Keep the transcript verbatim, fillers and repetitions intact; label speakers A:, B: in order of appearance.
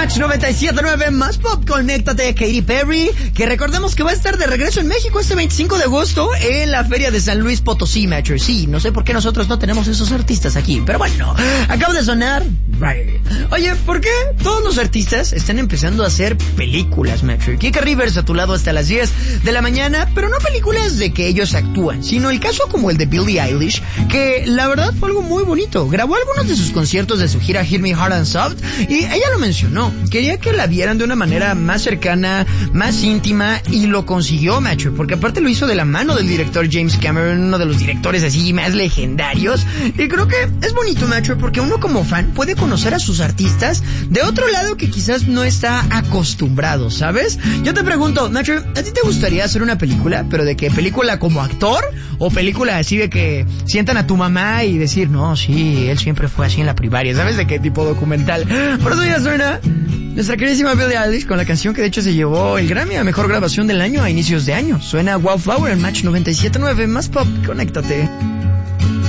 A: Match noventa y siete punto nueve más pop, conéctate, Katy Perry, que recordemos que va a estar de regreso en México este veinticinco de agosto en la feria de San Luis Potosí, Matcher. Sí, no sé por qué nosotros no tenemos esos artistas aquí, pero bueno, acaba de sonar. Oye, ¿por qué todos los artistas están empezando a hacer películas, Matcher? Kika Rivers a tu lado hasta las diez de la mañana, pero no películas de que ellos actúan, sino el caso como el de Billie Eilish, que la verdad fue algo muy bonito. Grabó algunos de sus conciertos de su gira Hit Me Hard and Soft y ella lo mencionó. Quería que la vieran de una manera más cercana, más íntima, y lo consiguió, Matcher, porque aparte lo hizo de la mano del director James Cameron, uno de los directores así más legendarios, y creo que es bonito, Matcher, porque uno como fan puede conocer a sus artistas de otro lado que quizás no está acostumbrado, ¿sabes? Yo te pregunto, Matcher, ¿a ti te gustaría hacer una película, pero de qué película como actor, o película así de que sientan a tu mamá y decir, no, sí, él siempre fue así en la primaria, ¿sabes de qué tipo documental? Por eso ya suena nuestra queridísima Billie Eilish con la canción que de hecho se llevó el Grammy a mejor grabación del año a inicios de año. Suena Wildflower en Match noventa y siete punto nueve más pop, conéctate.